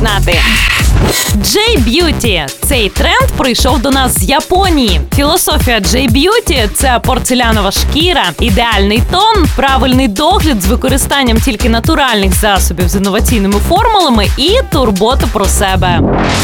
знати. J-Beauty. Цей тренд прийшов до нас з Японії. Філософія J-Beauty – це порцелянова шкіра, ідеальний тон, правильний догляд з використанням тільки натуральних засобів з інноваційними формулами і турбота про себе.